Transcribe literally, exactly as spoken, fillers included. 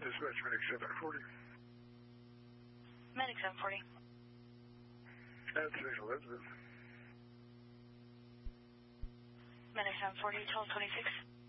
dispatch, Medic seven forty. Medic seven forty. At Saint Elizabeth. Medic seven forty, twelve twenty-six.